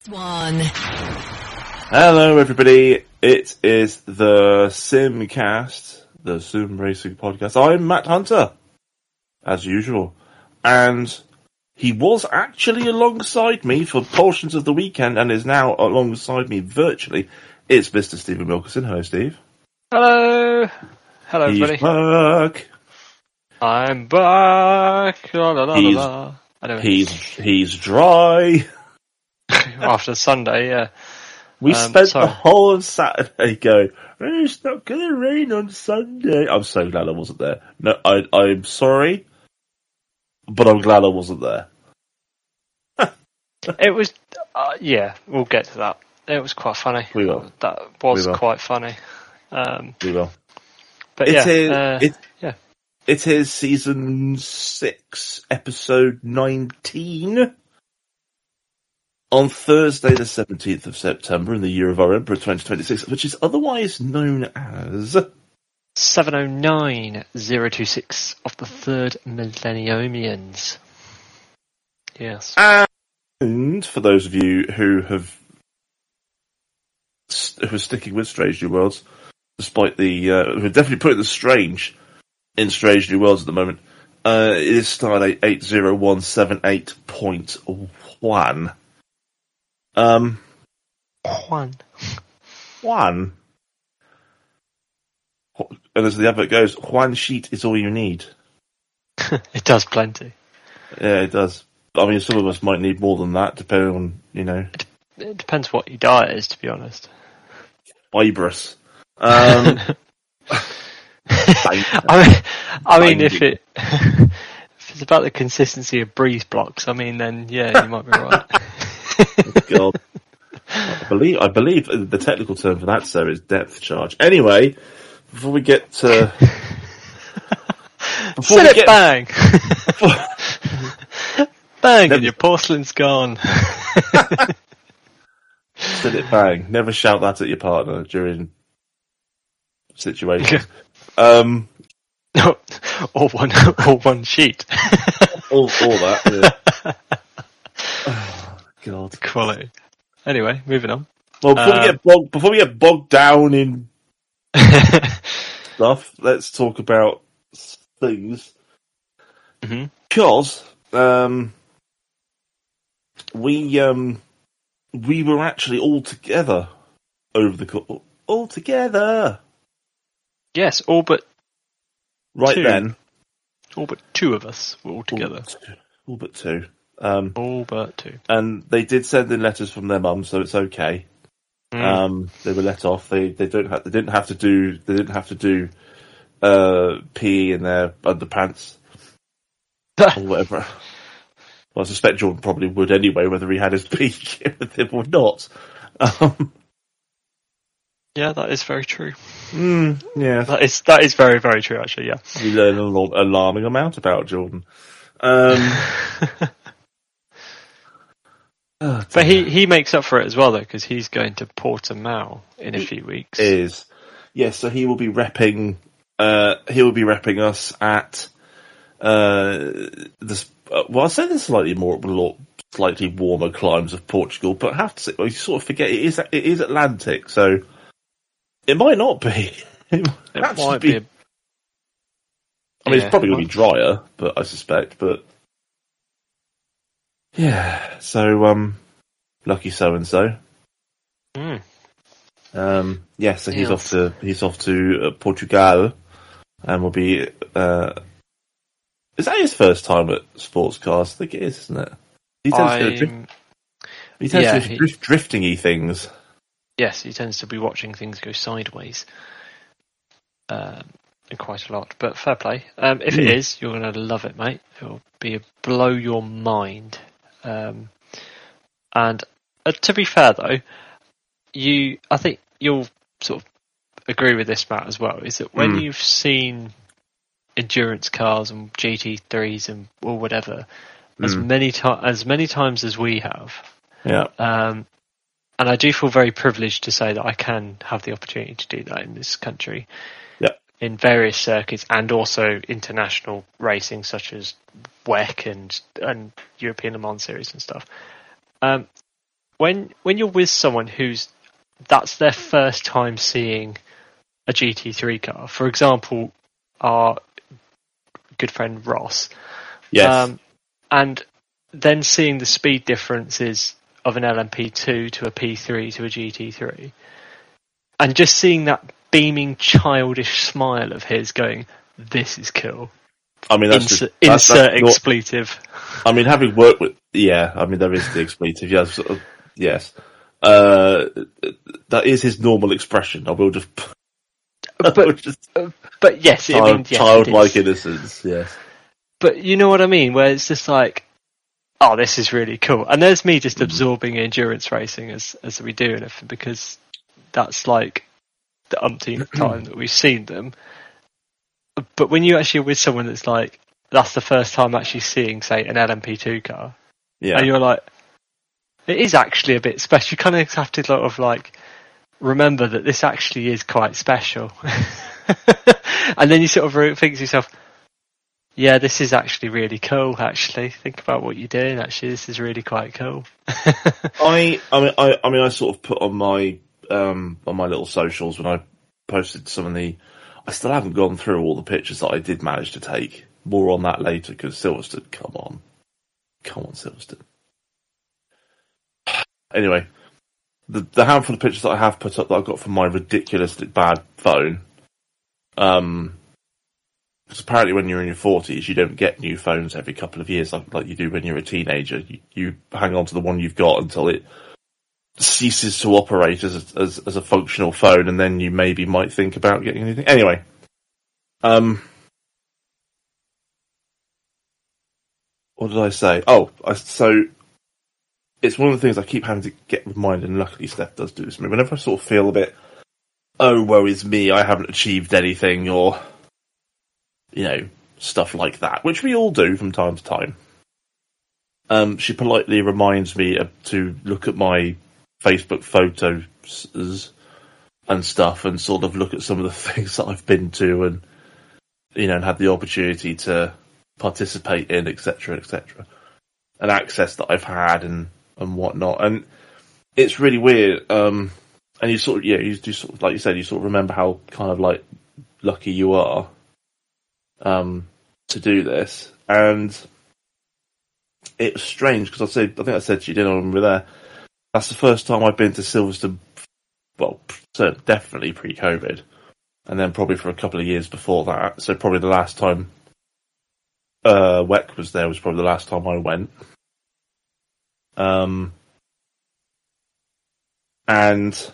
One. Hello, everybody. It is the Simcast, the Sim Racing Podcast. I'm Matt Hunter, as usual, and he was actually alongside me for portions of the weekend and is now alongside me virtually. It's Mr. Stephen Wilkerson. Hello, Steve. Hello. Hello, He's everybody. back. I'm back. La, la, la, la, la. He's dry. After Sunday, yeah. We spent the whole of Saturday going, it's not going to rain on Sunday. I'm so glad I wasn't there. No, I'm sorry, but I'm glad I wasn't there. It was, yeah, we'll get to that. It was quite funny. We will. That was quite funny. We will. But yeah. It is season 6, episode 19. On Thursday, the 17th of September, in the year of our Emperor 2026, which is otherwise known as 709026 of the Third Millenniumians. Yes. And for those of you who are sticking with Strange New Worlds, despite the who are definitely putting the strange in Strange New Worlds at the moment, it is Stardate 80178.1. Juan. And as the advert goes, Juan sheet is all you need. It does plenty. Yeah, it does. I mean, some of us might need more than that, depending on, It depends what your diet is, to be honest. Fibrous. I mean, if it's about the consistency of breeze blocks, I mean, then yeah, you might be right. God. I believe the technical term for that, sir, is depth charge. Anyway, before we get to... Bang! Bang, and your porcelain's gone. Sit it bang. Never shout that at your partner during situations. or one sheet. all that, yeah. Oh, God. Quality. Anyway, moving on. Well, before we get bogged down in stuff, let's talk about things. Mm-hmm. Because we were actually all together over the all together. Yes, all but right two. Then. All but two of us were all together. All but two. All but two. And they did send in letters from their mum, so it's okay. They were let off. They didn't have to do PE in their underpants or whatever. Well, I suspect Jordan probably would anyway, whether he had his PE with him or not. Yeah, that is very true. Yeah, that is very, very true. Actually, yeah. We learn an alarming amount about Jordan. But he makes up for it as well, though, because he's going to Portimao in a few weeks. Yes, so he will be repping. He will be repping us at this. Well, I say the slightly warmer climes of Portugal, but I have to say, you sort of forget it is Atlantic, so it might not be. It might be. I mean, it's probably going to be drier, but I suspect. But yeah, so lucky so and so. Yeah, so he's off to Portugal, and will be. Is that his first time at Sportscast? I think it is, isn't it? He tends to do drifting-y things. Yes, he tends to be watching things go sideways quite a lot. But fair play. If it is, you're going to love it, mate. It will blow your mind. And to be fair, though, I think you'll sort of agree with this, Matt, as well, is that when you've seen endurance cars and GT3s and or whatever as many times as we have, and I do feel very privileged to say that I can have the opportunity to do that in this country, in various circuits and also international racing such as WEC and European Le Mans Series and stuff. when you're with someone that's their first time seeing a GT3 car, for example, our good friend Ross, Yes. And then seeing the speed differences of an LMP2 to a P3 to a GT3, and just seeing that beaming childish smile of his going, "This is cool." I mean, insert expletive. I mean, having worked with, I mean, there is the expletive, yes, yes. That is his normal expression. I will just, but yes, childlike innocence, yes. But you know what I mean, where it's just like, oh, this is really cool. And there's me just absorbing endurance racing as we do anything, because that's like the umpteenth time that we've seen them. But when you actually are with someone that's like, that's the first time actually seeing, say, an LMP2 car, and you're like, it is actually a bit special. You kind of have to sort of like remember that this actually is quite special. And then you sort of think to yourself, yeah, this is actually really cool. Actually, think about what you're doing. Actually, this is really quite cool. I mean, I sort of put on my little socials when I posted some of the. I still haven't gone through all the pictures that I did manage to take. More on that later, because Silverstone, come on, Silverstone. Anyway, the handful of pictures that I have put up that I got from my ridiculously bad phone. Because apparently when you're in your 40s, you don't get new phones every couple of years like you do when you're a teenager. You hang on to the one you've got until it ceases to operate as a functional phone, and then you maybe might think about getting anything. Anyway, what did I say? So it's one of the things I keep having to get reminded, and luckily Steph does do this to me. Whenever I sort of feel a bit, oh, woe is me, I haven't achieved anything, or, you know, stuff like that, which we all do from time to time. She politely reminds me to look at my Facebook photos and stuff, and sort of look at some of the things that I've been to, and, you know, and had the opportunity to participate in, etc., and access that I've had and whatnot. And it's really weird. And you sort of, you do sort of, like you said, you sort of remember how kind of like lucky you are to do this. And it was strange because I think I said to you, didn't I, when we were there, that's the first time I've been to Silverstone, well, so definitely pre-COVID, and then probably for a couple of years before that. So probably the last time WEC was there was probably the last time I went. And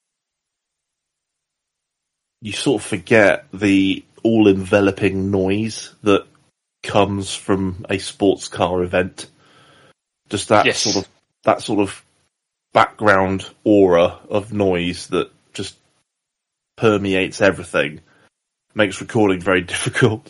you sort of forget the all-enveloping noise that comes from a sports car event. Just that sort of background aura of noise that just permeates everything. Makes recording very difficult.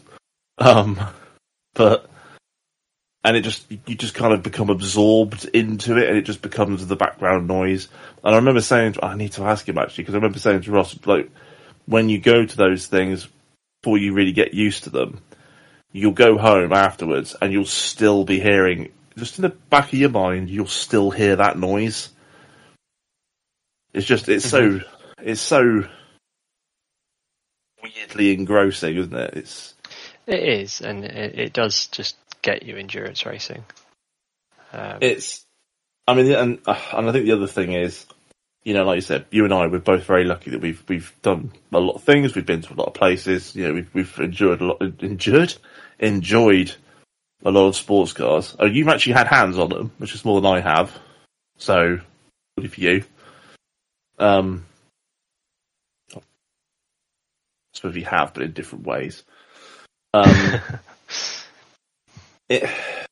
And you just kind of become absorbed into it, and it just becomes the background noise. And I remember saying, I need to ask him actually, because I remember saying to Ross, like, when you go to those things, before you really get used to them, you'll go home afterwards and you'll still be hearing, just in the back of your mind, you'll still hear that noise. It's just, it's so weirdly engrossing, isn't it? It is, and it does just get you endurance racing. I think the other thing is, you know, like you said, you and I, we're both very lucky that we've done a lot of things. We've been to a lot of places. You know, we've enjoyed a lot of sports cars. Oh, you've actually had hands on them, which is more than I have. So, good for you. I suppose you have, but in different ways. It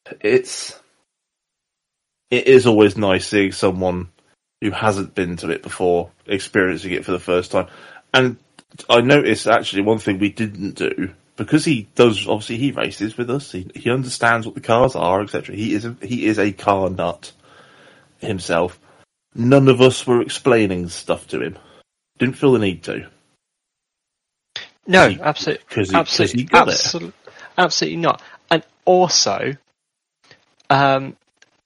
is always nice seeing someone who hasn't been to it before experiencing it for the first time. And I noticed actually one thing we didn't do, because he races with us, he understands what the cars are, etc. He is a car nut himself. None of us were explaining stuff to him. Didn't feel the need to. No, absolutely. Because he got it. Absolutely not. And also,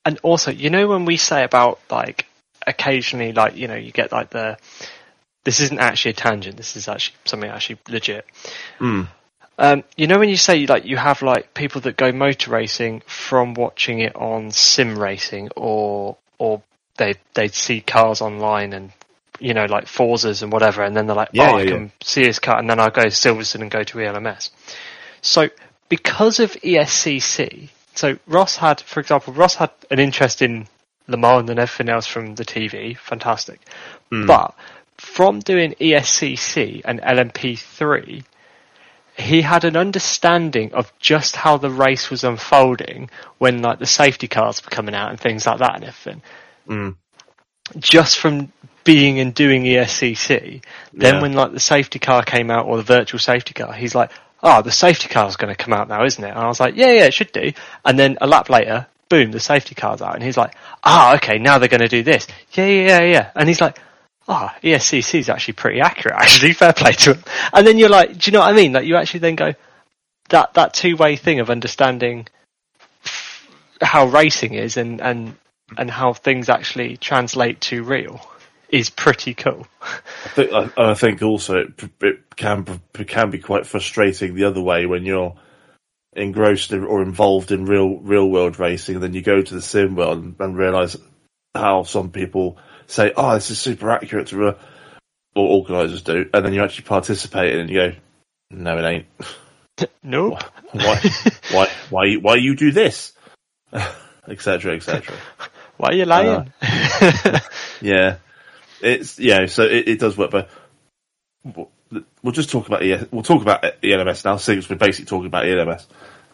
And also, you know, when we say about like occasionally, like, you know, you get like this isn't actually a tangent. This is actually something actually legit. Mm. You know, when you say like you have like people that go motor racing from watching it on sim racing, or they see cars online and, you know, like Forzas and whatever, and then they're like, I can see his car, and then I'll go to Silverstone and go to ELMS. So because of ESCC, so Ross had an interest in Le Mans and everything else from the TV, fantastic. But from doing ESCC and LMP3, he had an understanding of just how the race was unfolding when like the safety cars were coming out and things like that and everything. Just from being and doing ESCC. Then when like the safety car came out, or the virtual safety car, he's like, the safety car's going to come out now, isn't it? And I was like, yeah, it should do. And then a lap later, boom, the safety car's out. And he's like, okay, now they're going to do this. Yeah. And he's like, ESCC is actually pretty accurate, actually, fair play to him. And then you're like, do you know what I mean? Like, you actually then go, that two-way thing of understanding how racing is and how things actually translate to real is pretty cool. I think also it can be quite frustrating the other way when you're engrossed or involved in real world racing, and then you go to the sim world and realise how some people say, this is super accurate to or organisers do, and then you actually participate in it and you go, no, it ain't. Nope. Why you do this? Etc. Why are you lying? Yeah. So it does work, but we'll just talk about we'll talk about ELMS now, since we're basically talking about ELMS.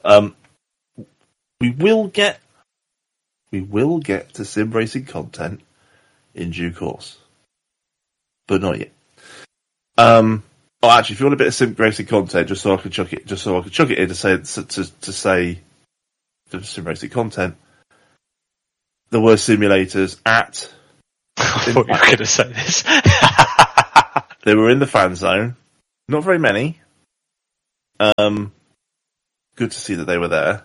We will get to sim racing content in due course, but not yet. Actually, if you want a bit of sim racing content, just so I can chuck it in to say the sim racing content, there were simulators at. I thought you were going to say this. They were in the fan zone. Not very many. Good to see that they were there.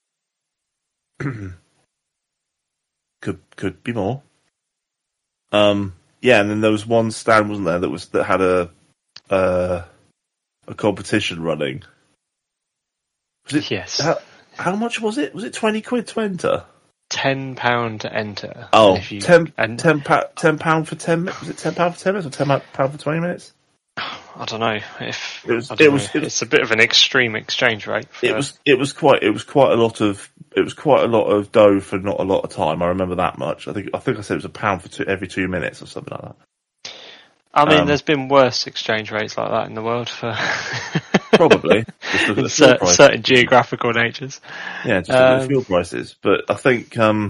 Could be more. And then there was one stand, wasn't there, that had a competition running. Was it? Yes. How much was it? Was it £20 to enter? £10 to enter. Oh, £10 for 10 minutes? Was it £10 for 10 minutes or £10 for 20 minutes? I don't know. It's a bit of an extreme exchange rate. It was quite a lot of dough for not a lot of time. I remember that much. I think I said it was £1 for every 2 minutes or something like that. I mean, there's been worse exchange rates like that in the world for probably in certain geographical natures. Yeah, just look at the fuel prices. But I think,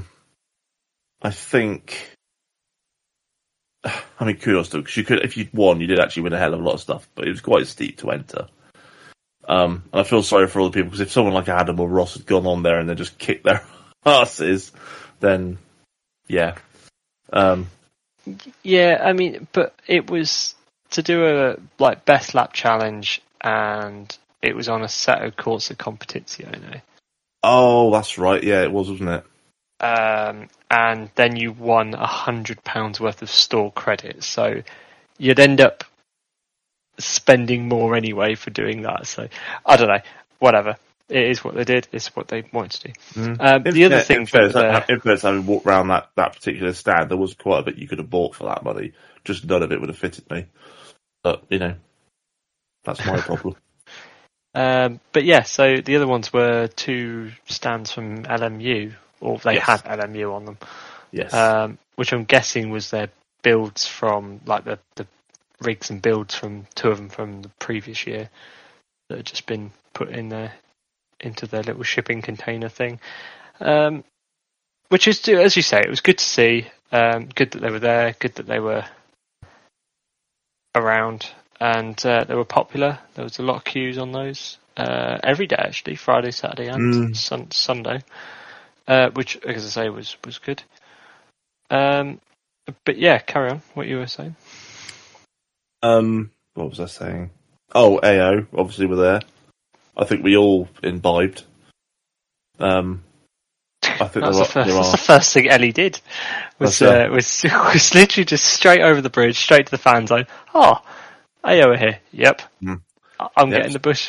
kudos to, because if you'd won, you did actually win a hell of a lot of stuff. But it was quite steep to enter. And I feel sorry for all the people, because if someone like Adam or Ross had gone on there and then just kicked their asses, then yeah. Yeah, I mean, but it was to do a best lap challenge, and it was on a set of course of Competizione. Oh, that's right. Yeah, it was, wasn't it? And then you won £100 worth of store credit, so you'd end up spending more anyway for doing that. So I don't know. Whatever. It is what they did. It's what they wanted to do. The other thing, in fairness, having walked around that particular stand, there was quite a bit you could have bought for that money. Just none of it would have fitted me. But that's my problem. But yeah, so the other ones were 2 stands from LMU, or they had LMU on them. Yes. Which I'm guessing was their builds from, like the rigs and builds from 2 of them from the previous year that had just been put in there into their little shipping container thing. Which is, as you say, it was good to see. Good that they were there. Good that they were around, and they were popular. There was a lot of queues on those every day, actually, Friday, Saturday, and Sunday, which, as I say, was good. But yeah, carry on. What you were saying? What was I saying? Oh, AO obviously were there. I think we all imbibed. I think That's there the are. first thing Ellie did. Was literally just straight over the bridge, straight to the fan zone. Oh, are you over here? Yep. I'm getting the bush,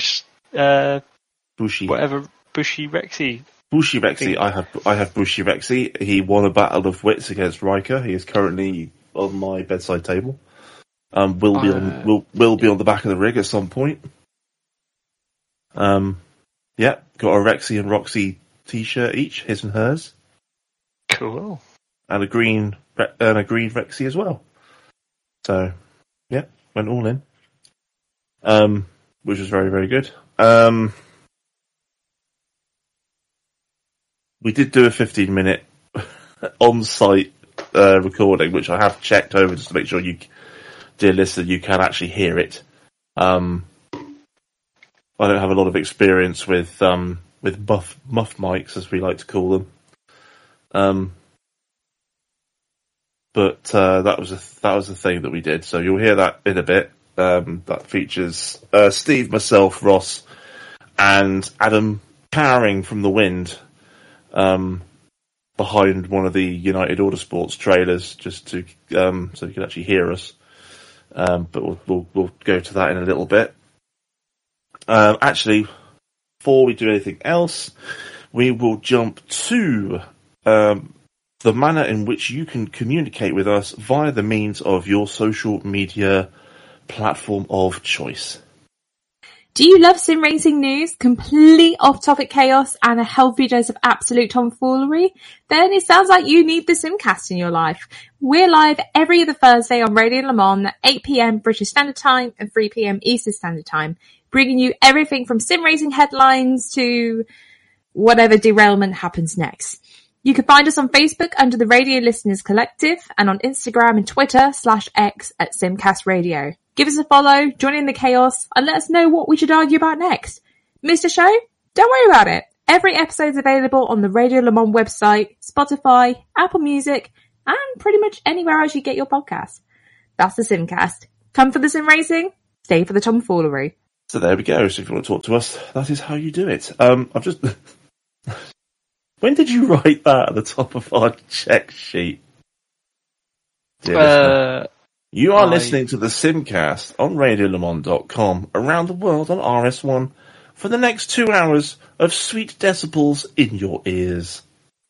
Bushi. whatever, Bushy Rexy. Bushi Rexy. I have Bushi Rexy. He won a battle of wits against Riker. He is currently on my bedside table. Will be on the back of the rig at some point. Yeah, got a Rexy and Roxy t-shirt each, his and hers. Cool. And a green Rexy as well. So, yeah, went all in. Which was very, very good. We did do a 15-minute on-site recording, which I have checked over just to make sure you, dear listener, you can actually hear it. I don't have a lot of experience with muff mics, as we like to call them. But that was a thing that we did. So you'll hear that in a bit. That features Steve, myself, Ross, and Adam cowering from the wind behind one of the United Autosports trailers, just to so you can actually hear us. But we'll go to that in a little bit. Actually, before we do anything else, we will jump to the manner in which you can communicate with us via the means of your social media platform of choice. Do you love sim racing news, complete off-topic chaos, and a healthy dose of absolute tomfoolery? Then it sounds like you need the Simcast in your life. We're live every other Thursday on Radio Le Mans at 8 p.m. British Standard Time and 3 p.m. Eastern Standard Time, bringing you everything from sim racing headlines to whatever derailment happens next. You can find us on Facebook under the Radio Listeners Collective and on Instagram and Twitter /X at Simcast Radio. Give us a follow, join in the chaos, and let us know what we should argue about next. Missed a show? Don't worry about it. Every episode is available on the Radio Le Mans website, Spotify, Apple Music, and pretty much anywhere else you get your podcasts. That's the Simcast. Come for the sim racing, stay for the tomfoolery. So there we go. So if you want to talk to us, that is how you do it. I've just... When did you write that at the top of our check sheet? You are listening to the Simcast on RadioLeMans.com around the world on RS1 for the next 2 hours of sweet decibels in your ears.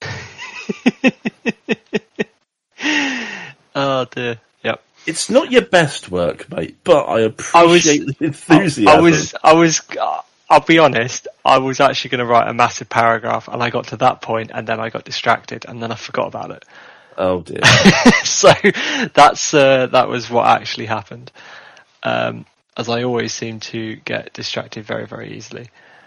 Oh dear. Yep. It's not your best work, mate, but I appreciate the enthusiasm. I'll be honest, I was actually going to write a massive paragraph and I got to that point and then I got distracted and then I forgot about it. Oh dear. So that was what actually happened. As I always seem to get distracted very, very easily.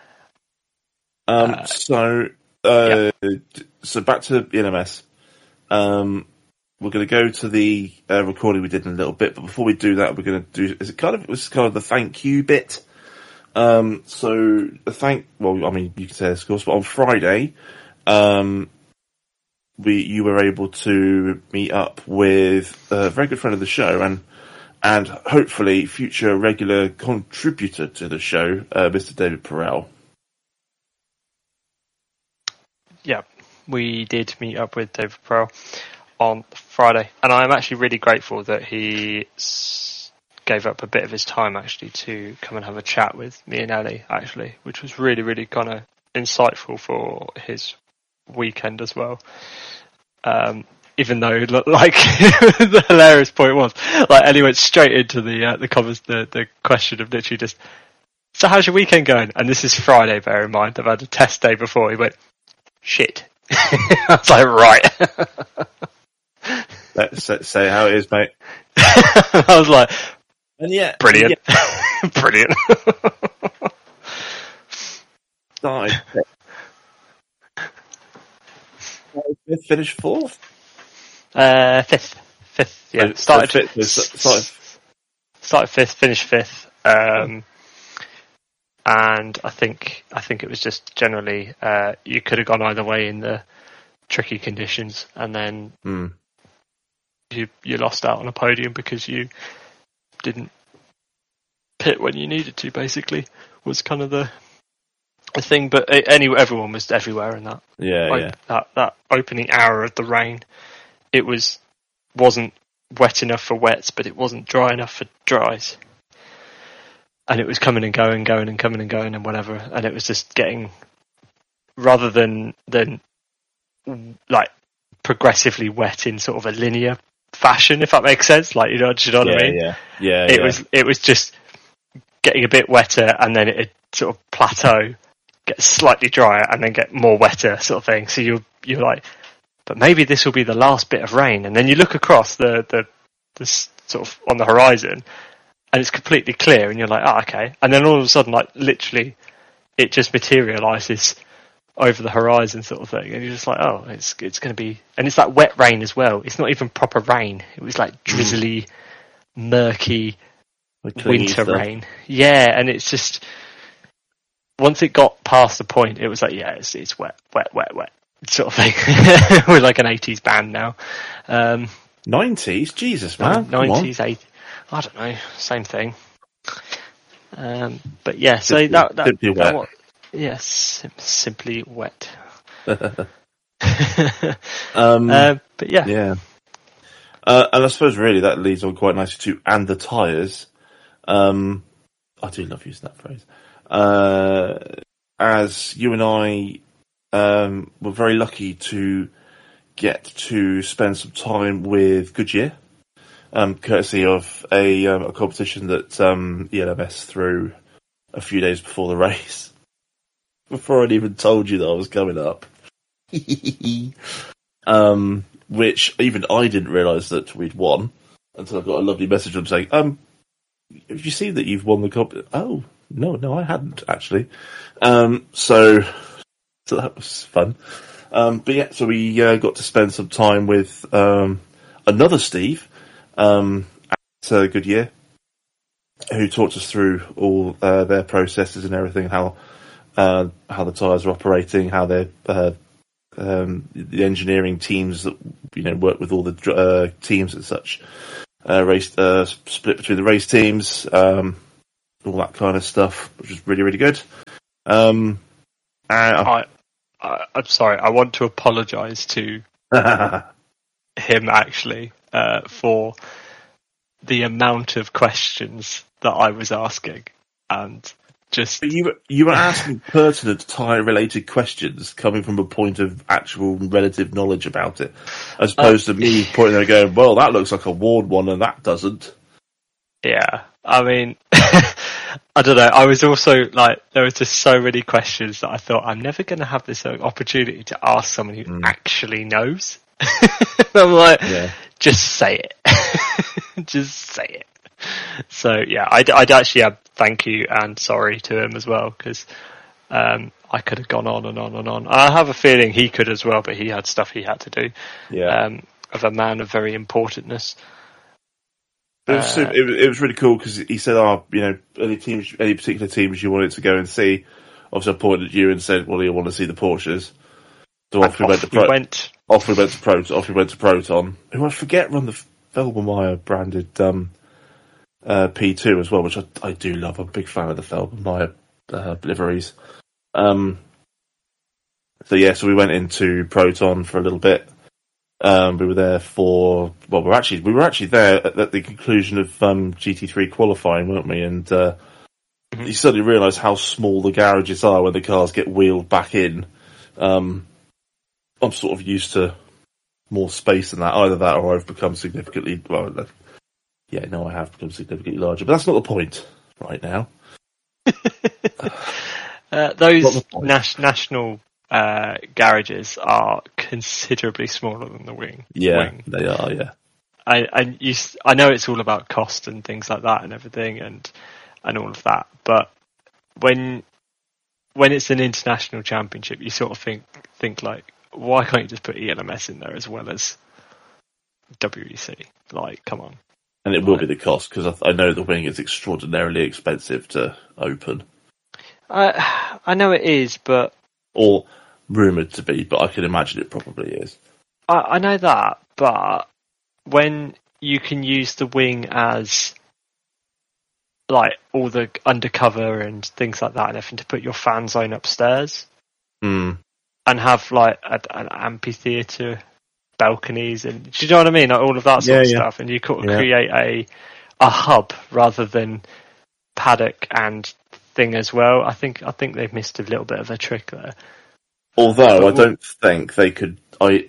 So back to NMS. We're going to go to the recording we did in a little bit, but before we do that, we're going to do, it was kind of the thank you bit. You can say this, of course, but on Friday, you were able to meet up with a very good friend of the show and hopefully future regular contributor to the show, Mr. David Perel. Yeah, we did meet up with David Perel on Friday, and I'm actually really grateful that he gave up a bit of his time actually to come and have a chat with me and Ellie, actually, which was really, really kind of insightful for his weekend as well. Even though, like, the hilarious point was, like, Ellie went straight into the comments, the question of literally just, so how's your weekend going? And this is Friday, bear in mind. I've had a test day before. He went, shit. I was like, right. Let's say how it is, mate. I was like, and yeah, brilliant. Brilliant. Started fifth, finished fourth? Fifth, yeah. Started fifth, finished fifth. And I think it was just generally, you could have gone either way in the tricky conditions, and then you lost out on a podium because you didn't pit when you needed to, basically, was kind of the a thing, but everyone was everywhere in that. Yeah, That opening hour of the rain, it wasn't wet enough for wets, but it wasn't dry enough for dries. And it was coming and going and coming and going and whatever, and it was just getting, rather than like progressively wet in sort of a linear fashion, if that makes sense. Like, you know what I mean? Yeah. It was just getting a bit wetter, and then it'd sort of plateau, get slightly drier, and then get more wetter, sort of thing. So you're like, but maybe this will be the last bit of rain, and then you look across the sort of on the horizon, and it's completely clear, and you're like, oh, okay. And then all of a sudden, like, literally, it just materialises over the horizon, sort of thing, and you're just like, oh, it's going to be, and it's like wet rain as well. It's not even proper rain. It was like drizzly, murky winter rain. Yeah, and it's just, once it got past the point, it was like, yeah, it's wet, sort of thing. We're like an 80s band now. 90s? Jesus, man. 90s, 80s. I don't know, same thing. But yeah, so simply wet. Yes, simply wet. But yeah. Yeah. And I suppose really that leads on quite nicely to, and the tyres. I do love using that phrase. As you and I were very lucky to get to spend some time with Goodyear, courtesy of a competition that ELMS threw a few days before the race. Before I'd even told you that I was coming up. Which even I didn't realise that we'd won until I got a lovely message from saying, have you seen that you've won the competition? Oh, no, I hadn't actually. So that was fun. But yeah, so we got to spend some time with another Steve at Goodyear, who talked us through all their processes and everything, how the tyres are operating, how they're the engineering teams that work with all the teams and such, race split between the race teams, all that kind of stuff, which was really, really good. I'm sorry, I want to apologise to him actually for the amount of questions that I was asking, and just you were asking pertinent tyre-related questions coming from a point of actual relative knowledge about it, as opposed to me pointing there going, well, that looks like a worn one and that doesn't. Yeah, I mean, I don't know. I was also like, there was just so many questions that I thought, I'm never going to have this opportunity to ask someone who actually knows. I'm like, just say it. Just say it. So yeah, I'd actually add thank you and sorry to him as well, because I could have gone on and on and on. I have a feeling he could as well, but he had stuff he had to do. Yeah. Of a man of very importantness. It was really cool because he said, any particular teams you wanted to go and see. Obviously, I pointed at you and said, well, you want to see the Porsches. So off we went to Proton, who I forget run the Felbermeyer branded P2 as well, which I do love. I'm a big fan of the Felbermeyer liveries. So we went into Proton for a little bit. We were there we were actually there at the conclusion of GT3 qualifying, weren't we? And you suddenly realise how small the garages are when the cars get wheeled back in. I'm sort of used to more space than that. Either that or I've become significantly... I have become significantly larger. But that's not the point right now. Those national garages are considerably smaller than the wing. Yeah, they are, yeah. I know it's all about cost and things like that and everything and all of that, but when it's an international championship, you sort of think like, why can't you just put ELMS in there as well as WEC? Like, come on. And it will be the cost, because I know the wing is extraordinarily expensive to open. I know it is, but... Or rumoured to be, but I can imagine it probably is. I know that, but when you can use the wing as like all the undercover and things like that, and having to put your fan zone upstairs and have like an amphitheatre, balconies, and do you know what I mean? Like all of that sort of stuff, and you could create a hub rather than paddock and thing as well. I think they've missed a little bit of a trick there. Although I don't think they could. I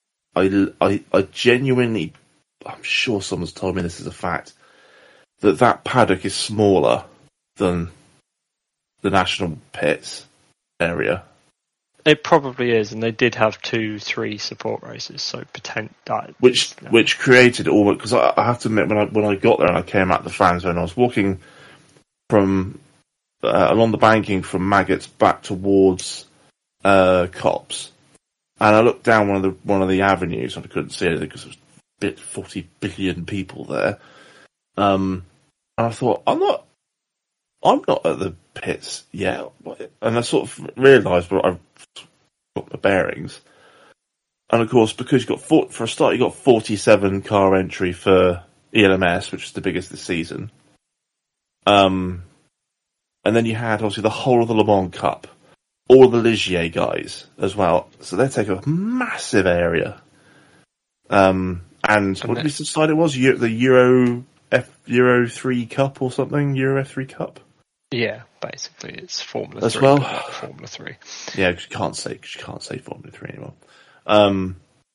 genuinely, I'm sure someone's told me this is a fact, that paddock is smaller than the national pits area. It probably is, and they did have 2-3 support races, so which created all. Because I have to admit, when I got there and I came out the fan zone, I was walking from along the banking from Maggots back towards Copse, and I looked down one of the avenues and I couldn't see anything because there was 40 billion people there. And I thought, I'm not at the pits yet. And I sort of realised, but I've got my bearings. And of course, because you got for a start, you got 47 car entry for ELMS, which is the biggest this season. And then you had obviously the whole of the Le Mans Cup, all of the Ligier guys as well. So they take a massive area. And what did we decide it was? The Euro 3 Cup or something? Euro F3 Cup? Yeah, basically it's Formula as 3, well. Not Formula 3. Yeah, because you can't say Formula 3 anymore.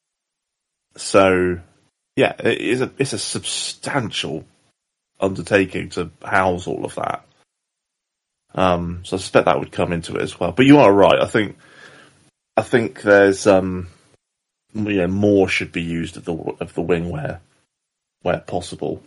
So yeah, it's a substantial undertaking to house all of that. So I suspect that would come into it as well. But you are right. I think there's more should be used of the wing where possible.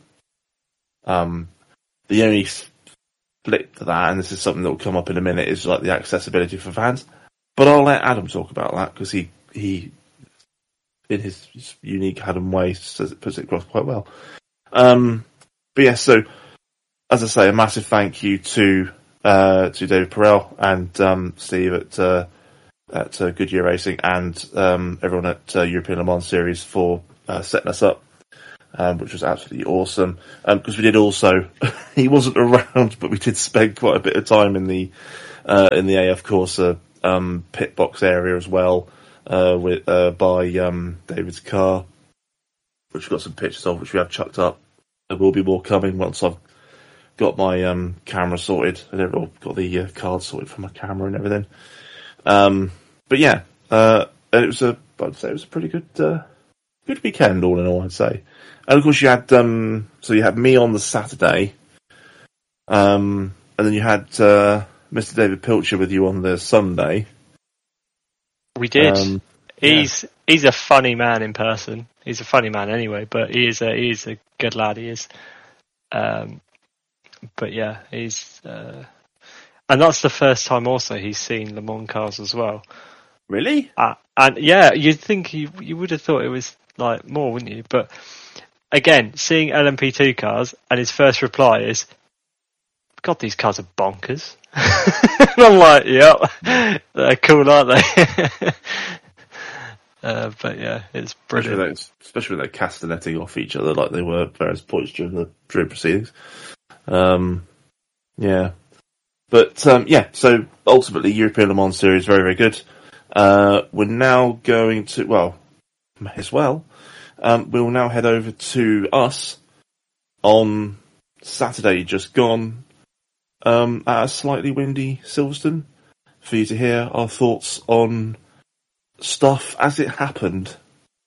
The only split to that, and this is something that will come up in a minute, is like the accessibility for fans. But I'll let Adam talk about that because he in his unique Adam way puts it across quite well. But yeah, so as I say, a massive thank you to David Perel and Steve at Goodyear Racing and everyone at European Le Mans Series for setting us up, which was absolutely awesome. Because we did also, he wasn't around, but we did spend quite a bit of time in the AF Corsa pit box area as well, by David's car, which we've got some pictures of, which we have chucked up. There will be more coming once I've got my camera sorted. I never got the card sorted for my camera and everything. But yeah, and I'd say it was a pretty good weekend all in all, I'd say. And of course you had, so you had me on the Saturday, and then you had, Mr. David Pilcher with you on the Sunday. We did. He's a funny man in person. He's a funny man anyway, but he is a good lad, he is. But yeah, he's, and that's the first time also he's seen Le Mans cars as well. Really? And yeah, you'd think you would have thought it was like more, wouldn't you? But again, seeing LMP2 cars, and his first reply is, God, these cars are bonkers. And I'm like, yep, they're cool, aren't they? But yeah, it's brilliant. Especially when they're castanetting off each other like they were at various points during the drill proceedings. Yeah. But yeah, so ultimately European Le Mans Series, very, very good. We're now going to, well, may as well, we'll now head over to us on Saturday just gone, at a slightly windy Silverstone, for you to hear our thoughts on stuff as it happened.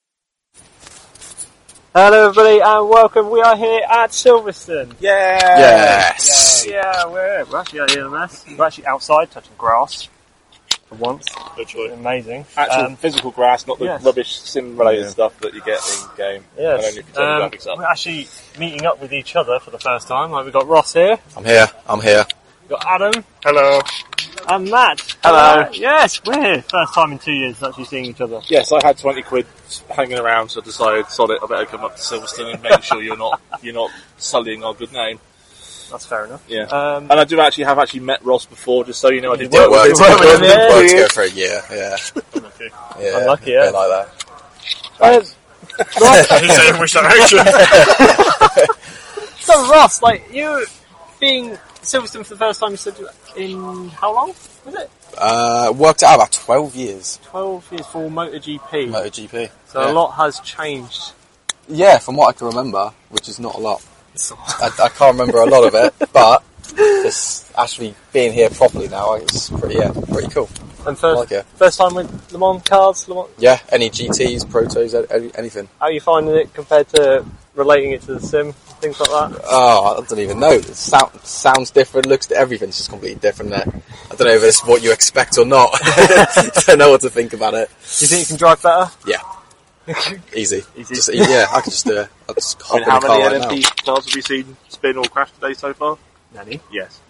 Hello everybody and welcome. We are here at Silverstone. Yes. Yeah, we're actually at ELMS. We're actually outside touching grass for once. Literally. Amazing. Actual physical grass, not the rubbish sim-related stuff that you get in game. Yes. And then you can turn the graphics up. We're actually meeting up with each other for the first time. Like, we've got Ross here. I'm here. We've got Adam. Hello. And Matt. Hello. Yes, we're here. First time in 2 years actually seeing each other. Yes, I had 20 quid hanging around, so I decided, sod it, I better come up to Silverstone and make sure you're not sullying our good name. That's fair enough. Yeah. And I have actually met Ross before, just so you know. I did work work together for a year, yeah. Unlucky. Yeah, unlucky, yeah. like that. Ross. I didn't say I wish that action. So Ross, like, you being Silverstone for the first time, you said, in how long was it? Worked out about 12 years. 12 years for MotoGP. MotoGP. So a lot has changed. Yeah, from what I can remember, which is not a lot. I can't remember a lot of it, but just actually being here properly now, it's pretty cool. And first time with Le Mans cars? Yeah, any GTs, Protos, anything. How are you finding it compared to relating it to the sim, things like that? Oh, I don't even know. It sounds different, looks, everything's just completely different there. I don't know if it's what you expect or not. I don't know what to think about it. Do you think you can drive better? Yeah. Easy. Yeah, I can just do it. I'll just hop in the car How right many now. LMP cars have you seen spin or crash today so far? Many. Yes.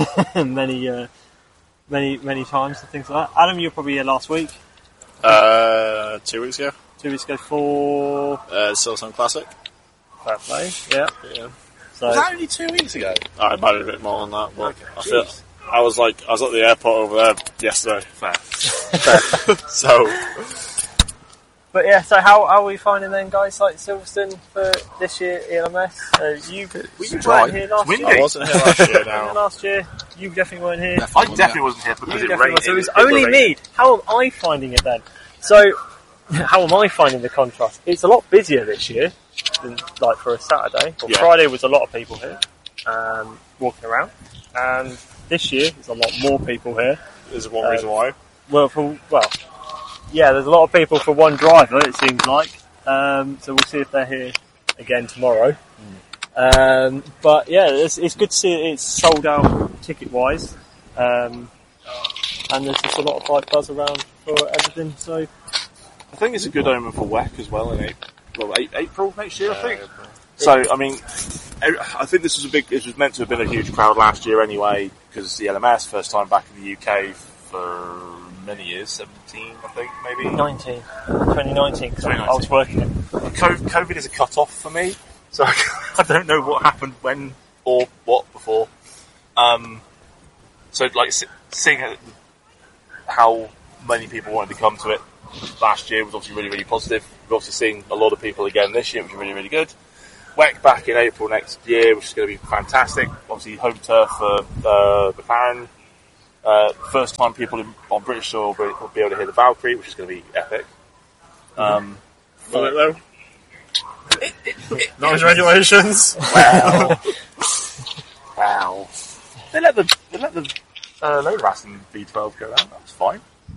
many times and things like that. Adam, you were probably here last week. 2 weeks ago. 2 weeks ago for Silverstone Classic. Fair Play. Yeah. So Was that only 2 weeks ago? I might have a bit more than that, but I was at the airport over there yesterday. Fair. So. But yeah, so how are we finding then, guys, like Silverstone for this year ELMS? You weren't here last year. I wasn't here last year, no. Last year, you definitely weren't here. I definitely wasn't here because it rained. So it was only me. How am I finding it then? So, how am I finding the contrast? It's a lot busier this year than like for a Saturday. Well, Friday was a lot of people here, walking around. And this year, there's a lot more people here. There's one reason why. Yeah, there's a lot of people for one driver, it seems like. So we'll see if they're here again tomorrow. But yeah, it's good to see it's sold out ticket-wise. And there's just a lot of like buzz around for everything. So I think it's a good omen for WEC as well in April next year, I think. So, I mean, I think this was meant to have been a huge crowd last year anyway, because the LMS, first time back in the UK for many years, 17, I think, maybe? 2019, because I was working it. COVID is a cut-off for me, so I don't know what happened when or what before. So, like, seeing how many people wanted to come to it last year was obviously really, really positive. We're obviously seeing a lot of people again this year, which is really, really good. WEC back in April next year, which is going to be fantastic. Obviously, home turf for McLaren. First time people on British soil will be able to hear the Valkyrie, which is going to be epic. Will it though? Noise regulations. Wow. They let the load ras in V12 go down. That was fine.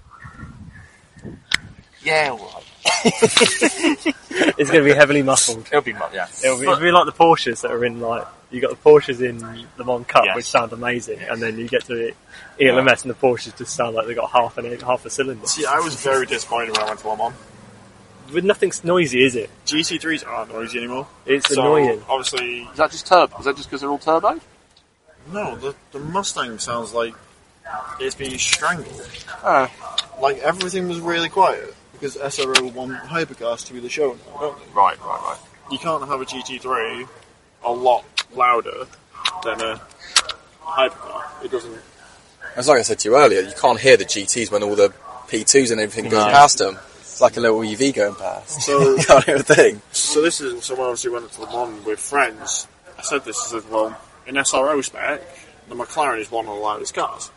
Yeah, all right. It's going to be heavily muffled. It'll be It'll be like the Porsches that are in you got the Porsches in Le Mans Cup, which sound amazing, and then you get to ELMS and the Porsches just sound like they got half a cylinder. See, I was very disappointed when I went to Le Mans. But nothing's noisy, is it? GT3s aren't noisy anymore. It's annoying. Obviously, Is that just turbo? Is that just because they're all turbo? no. The Mustang sounds like it's being strangled. Like everything was really quiet because SRO want hypercars to be the show now, don't they? Right. You can't have a GT3 a lot louder than a hypercar. It doesn't. As like I said to you earlier, you can't hear the GTs when all the P2s and everything goes past them. It's like a little EV going past. So you can't hear a thing. So this is someone obviously went to Le Mans with friends. I said this. I said, well, in SRO spec, the McLaren is one of the loudest cars.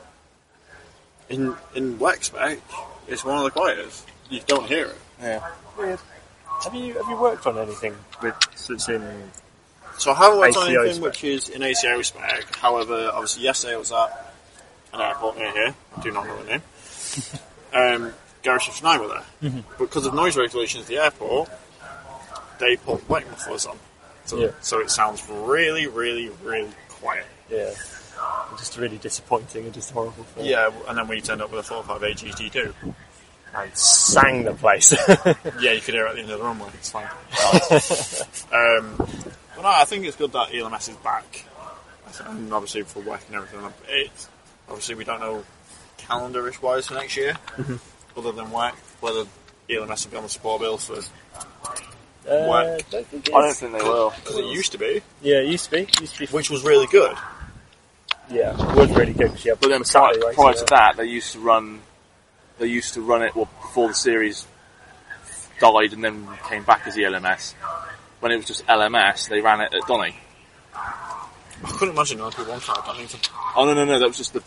In WEC spec, it's one of the quietest. You don't hear it. Yeah. Weird. Have you worked on anything since in? So I haven't worked on ACO anything spec. which is in ACO spec. However, obviously yesterday I was at an airport near here. I do not know the name. Garage 59 were there. Mm-hmm. Because of noise regulations at the airport, they put WEC mufflers on. So it sounds really, really, really quiet. Yeah. Just really disappointing and just horrible. Thing. Yeah, and then we turned up with a 458 GT2. And sang the place. Yeah, you could hear it at the end of the runway. It's fine. But no, I think it's good that ELMS is back. And obviously for WEC and everything. Obviously we don't know calendar-ish wise for next year. Other than WEC, whether ELMS will be on the support bill for WEC. I don't think they will. Because it used to be. Yeah, it used to be. Which was really good. Yeah, it was really good. But then prior to that, they used to run it before the series died and then came back as ELMS. When it was just LMS, they ran it at Donny. I couldn't imagine an LMP1 car at Donington. Oh no, that was just the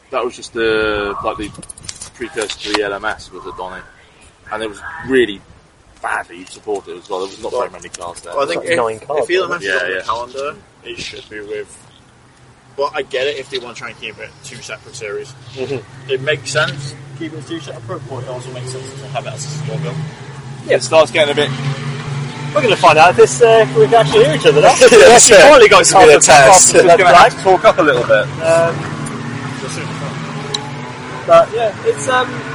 precursor to the LMS was at Donny, and it was really badly supported as well. There was not very many cars there. Well, I think like 9 cars, if ELMS is yeah, on yeah. the calendar, it should be with. Well, I get it if they want to try and keep it 2 separate series. Mm-hmm. It makes sense keep it 2 separate, but it also makes sense to have it as a small bill. It starts getting a bit. We're going to find out if this we can actually hear each other. That's Yes, We've probably got it's gonna be a test. Just going to have to talk up a little bit. But yeah, it's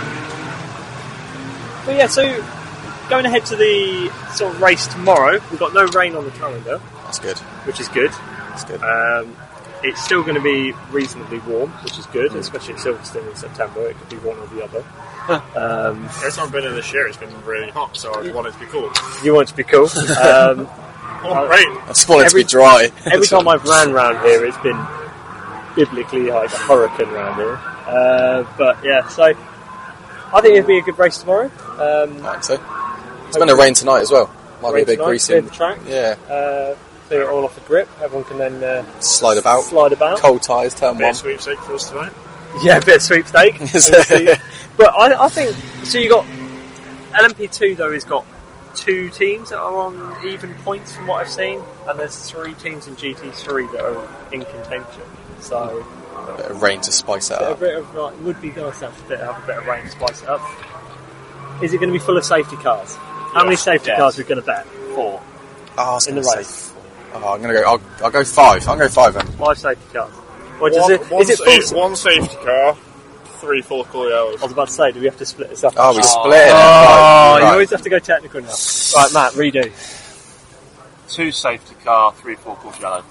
But yeah, so going ahead to the sort of race tomorrow, we've got no rain on the calendar, That's good. which is good. That's good. It's still going to be reasonably warm, which is good, especially at Silverstone in September. It could be one or the other. Every time I've been in this year, it's been really hot, so I want it to be cool. You want it to be cool. Rain. I just want it to be dry. Every time I've ran round here, it's been biblically like a hurricane round here. But yeah, so I think it'll be a good race tomorrow. I think so. It's going to rain tonight as well. Might be a bit Clear greasy. the track. Yeah. Clear it all off the grip. Everyone can then Slide about. Cold tyres, turn Bit of 1. sweepstake for us tonight. Yeah, a bit of sweepstake. obviously. But I think so. You got LMP2 though. Has got 2 teams that are on even points from what I've seen, and there's 3 teams in GT3 that are in contention. So A bit of rain to spice it a up. bit of like, would be nice to have a bit of rain to spice it up. Is it going to be full of safety cars? How many safety cars are we going to bet? 4 Oh, I was in the gonna race. say 4. Oh, I'm going to go. I'll go 5. I'll go 5 then. 5 safety cars. Or does it? Is it full? One safety car, 3 full cooling hours. I was about to say, do we have to split this up? Oh, we split it. Oh, Right. you always have to go technical now. Right, Matt, redo. 2 safety car, 3 full course yellow.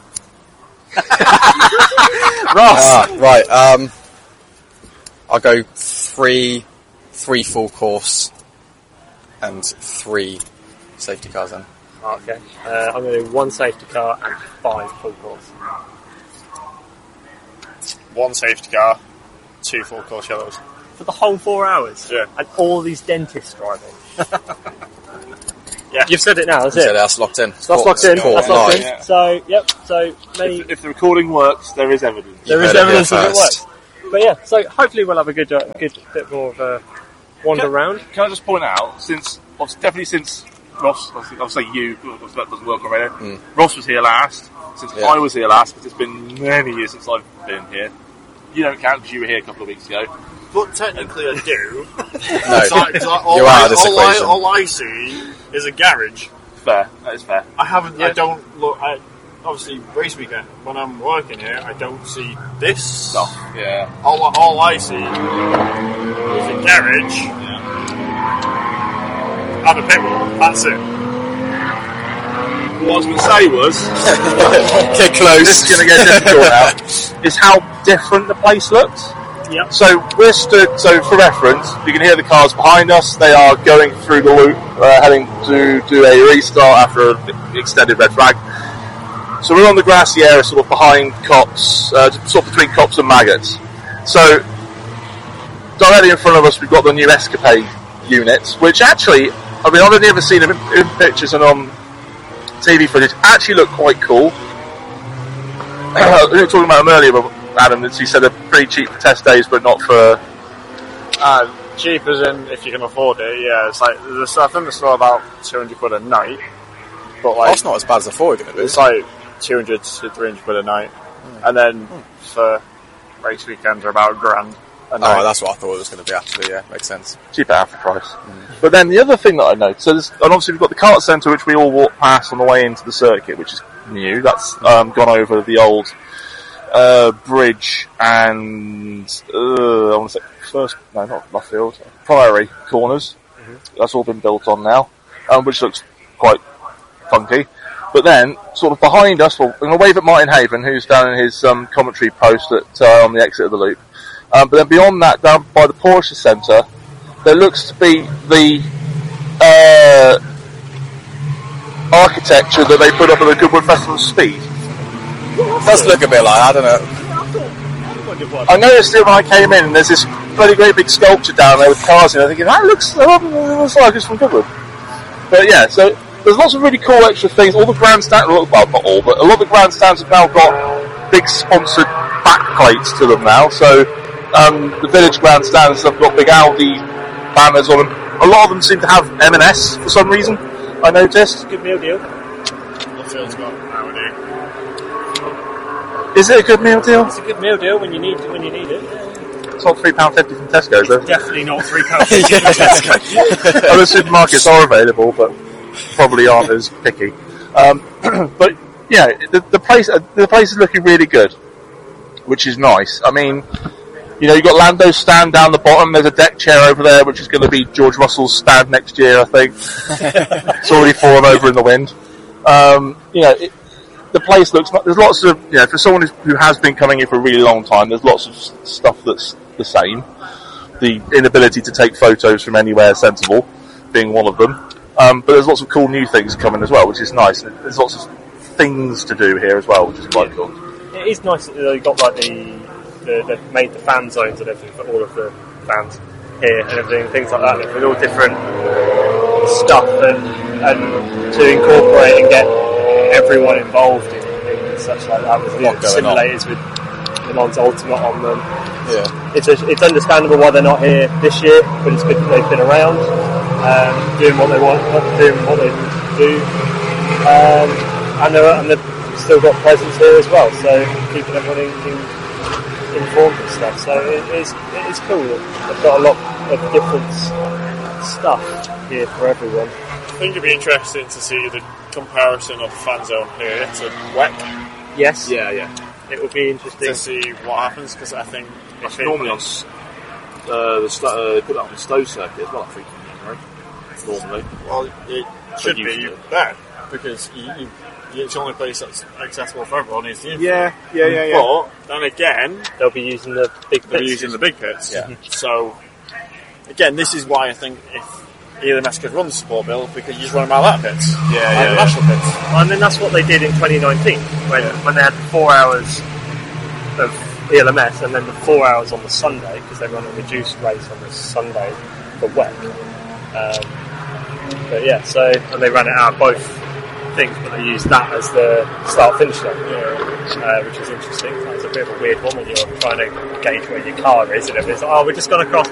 Ross! Right. I'll go 3 full course and 3 safety cars then. Okay. I'm going to do 1 safety car and 5 full course. 1 safety car, 2 full course yellows. For the whole 4 hours? Yeah. And all these dentists driving? Yeah. You've said it now, that's So it? that's locked in. That's locked in. Court That's locked in. live. Yeah. So, yep. So, many... If the recording works, there is evidence. There is heard it here evidence that it first. works. But yeah, so hopefully we'll have a good bit more of a wander around. Can I just point out, definitely since Ross, I'll say you, because that doesn't work on radio. Ross was here last. Since Yeah. I was here last, because it's been many years since I've been here. You don't count because you were here a couple of weeks ago. But technically I do. No. You are out of this equation. All I see is a garage. Fair, that is fair. I haven't. Yeah. I don't look. Obviously, race weekend when I'm working here, I don't see this Stuff, yeah. All I see is a garage and a pit wall. That's it. What I was going to say was, Get close. this is going to get difficult now, is how different the place looks. Yep. So we're stood, so for reference, you can hear the cars behind us. They are going through the loop, heading to do a restart after an extended red flag. So we're on the grassy area, sort of behind Cops, sort of between Cops and Maggots. So directly in front of us, we've got the new Escapade units, which actually, I mean, I've only ever seen them in pictures and on TV footage. Actually, look quite cool. We were talking about them earlier, but Adam, as you said, they're pretty cheap for test days, but not for. Cheap as in if you can afford it. Yeah, it's like I think they're still about £200 a night. But like, That's not as bad as I thought it was going to be. it's like 200 to 300 quid a night, and then for race weekends are about £1,000 a night. Oh, that's what I thought it was going to be, actually, yeah. Makes sense. Cheap at half the price. But then the other thing that I noticed, and obviously we've got the kart centre, which we all walk past on the way into the circuit, which is new. That's gone over the old bridge and I want to say not Luffield, Priory corners. That's all been built on now, which looks quite funky. But then, sort of behind us, I'm going to wave at Martin Haven, who's down in his commentary post on the exit of the loop. But then beyond that, down by the Porsche Centre, there looks to be the architecture that they put up at the Goodwood Festival of Speed. It does look a bit like that, doesn't it? I noticed it when I came in, and there's this bloody great big sculpture down there with cars in it. I'm thinking, that looks like it's from Goodwood. But yeah, so there's lots of really cool extra things. All the grandstands, well, not all, but a lot of the grandstands have now got big sponsored backplates to them now. So the village grandstands have got big Audi banners on them. A lot of them seem to have M&S for some reason, I noticed. Good meal deal. Feels got Audi. Is it a good meal deal? It's a good meal deal when you need it. It's not £3.50 from Tesco's, though. Definitely not £3.50 from Tesco. Other supermarkets are available, but probably aren't as picky. But yeah, the place is looking really good, which is nice. I mean, you've got Lando's stand down the bottom. There's a deck chair over there, which is going to be George Russell's stand next year, I think. It's already fallen over in the wind. The place looks. There's lots of for someone who has been coming here for a really long time. There's lots of stuff that's the same. The inability to take photos from anywhere sensible being one of them. But there's lots of cool new things coming as well, which is nice. There's lots of things to do here as well, which is quite cool. It is nice that they've got like they've made the fan zones and everything for all of the fans here and everything, things like that, with all different stuff and to incorporate and get everyone involved in such like that with the simulators with Le Mans Ultimate on them. Yeah. It's understandable why they're not here this year, but it's good that they've been around, doing what they want, doing what they do, and they've still got presence here as well, so keeping everyone informed and stuff. So it is cool that they've got a lot of different stuff here for everyone. I think it'd be interesting to see the comparison of fan zone here to WEC. Yes. Yeah. It will be interesting to see what happens, because I think It's normally on they put that on the Stowe circuit as well, I think, right? Normally. Well, it should be there, because it's the only place that's accessible for everyone is the infield. Yeah. But then again, they'll be using the big pits. Yeah. So again, this is why I think if ELMS could run the support bill, because you just run them out of that pits. Yeah. National pits. I mean, that's what they did in 2019 when they had 4 hours of ELMS and then the 4 hours on the Sunday, because they run a reduced race on the Sunday for WEC. But yeah, and they ran it out of both things, but they used that as the start-finish line, which is interesting. It's a bit of a weird one when you're trying to gauge where your car is and everything. It's like, we're just going to cross